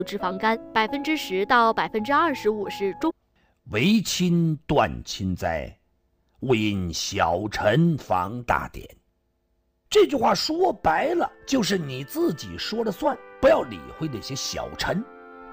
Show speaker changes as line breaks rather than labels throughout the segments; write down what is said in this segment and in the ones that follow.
脂肪肝，10%到25%是中。
为亲断亲哉，勿因小臣访大典。这句话说白了就是你自己说了算，不要理会那些小臣。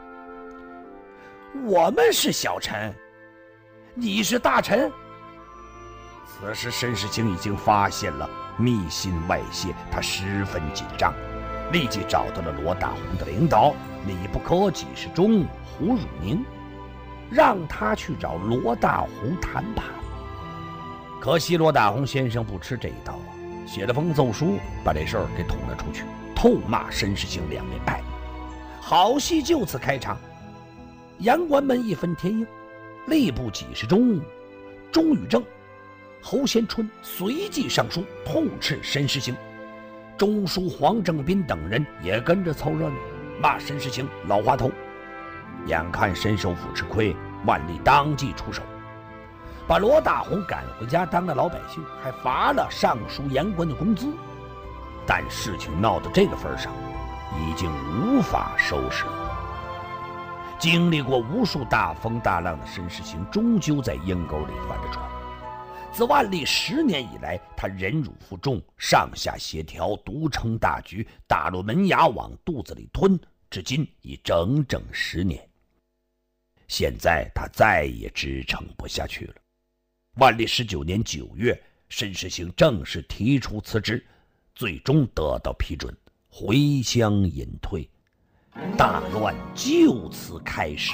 我们是小臣，你是大臣。此时申时行已经发现了密信外泄，他十分紧张，立即找到了罗大红的领导礼不可给事中胡汝宁，让他去找罗大红谈判。可惜罗大红先生不吃这一套啊，写了封奏书，把这事儿给捅了出去，痛骂申时行两面派。好戏就此开场，言官们一分天应，吏部给事中钟宇正、侯先春随即上书痛斥申时行，中书黄正斌等人也跟着凑热闹，骂申时行老滑头。眼看申首府吃亏，万历当即出手，把罗大红赶回家当了老百姓，还罚了上书言官的工资。但事情闹到这个份上，已经无法收拾了。经历过无数大风大浪的申时行，终究在阴沟里翻了船。自万历10年以来，他忍辱负重，上下协调，独撑大局，大陆门牙往肚子里吞，至今已整整10年。现在他再也支撑不下去了。万历19年9月，申时行正式提出辞职，最终得到批准，回乡隐退。大乱就此开始。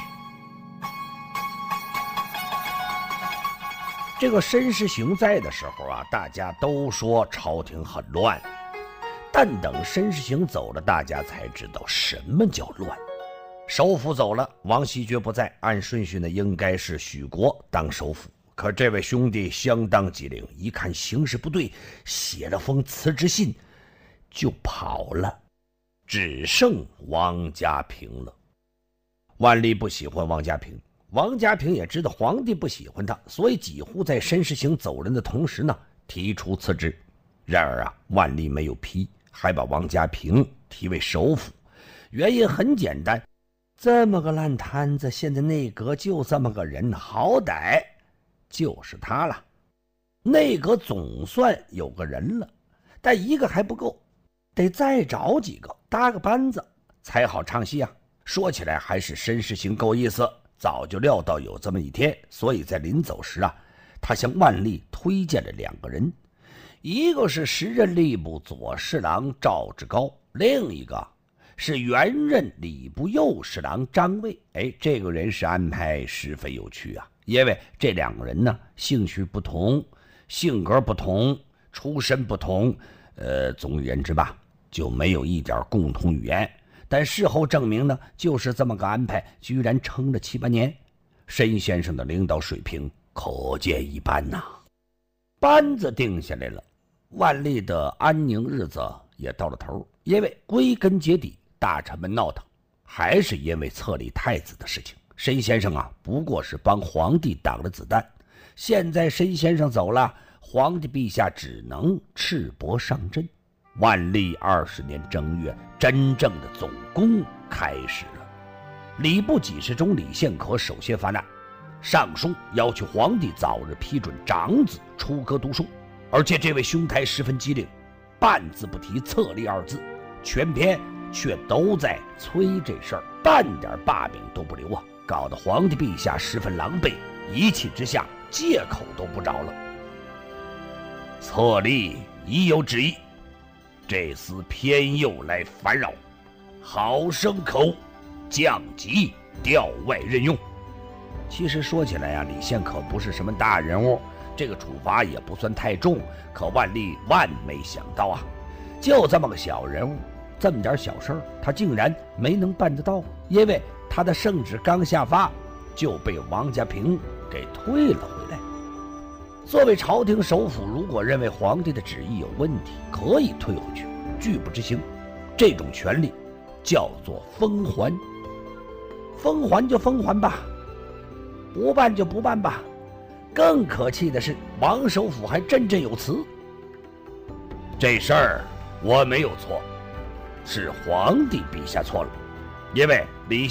这个申时行在的时候啊，大家都说朝廷很乱，但等申时行走了，大家才知道什么叫乱。首辅走了，王希爵不在，按顺序呢应该是许国当首辅，可这位兄弟相当机灵，一看形势不对，写了封辞职信就跑了，只剩王家平了。万历不喜欢王家平，王家平也知道皇帝不喜欢他，所以几乎在申时行走人的同时呢，提出辞职。然而啊，万历没有批，还把王家平提为首辅。原因很简单，这么个烂摊子，现在内阁就这么个人，好歹就是他了。内阁总算有个人了，但一个还不够，得再找几个搭个班子才好唱戏啊。说起来还是申时行够意思，早就料到有这么一天，所以在临走时啊，他向万历推荐了2个人，一个是时任吏部左侍郎赵志高，另一个是原任礼部右侍郎张卫。这个人事安排十分有趣啊，因为这2个人呢，兴趣不同，性格不同，出身不同，总而言之吧，就没有一点共同语言。但事后证明呢，就是这么个安排，居然撑了7、8年。申先生的领导水平可见一斑呐。班子定下来了，万历的安宁日子也到了头，因为归根结底，大臣们闹腾还是因为册立太子的事情。申先生啊，不过是帮皇帝挡了子弹，现在申先生走了，皇帝陛下只能赤膊上阵。万历20年正月，真正的总攻开始了。礼部给事中李献可首先发难，上书要求皇帝早日批准长子出阁读书，而且这位兄台十分机灵，半字不提册立2字，全篇却都在催这事儿，半点把柄都不留啊，搞得皇帝陛下十分狼狈，一气之下借口都不着了。册立已有旨意，这厮偏又来烦扰，好生可恶，降级调外任用。其实说起来呀，李献可不是什么大人物，这个处罚也不算太重，可万历万没想到啊，就这么个小人物，这么点小事儿，他竟然没能办得到，因为他的圣旨刚下发，就被王家平给退了回来。作为朝廷首辅，如果认为皇帝的旨意有问题，可以退回去，拒不执行。这种权利叫做封还，封还就封还吧，不办就不办吧。更可气的是，王首辅还振振有词：这事儿我没有错，是皇帝陛下错了，因为李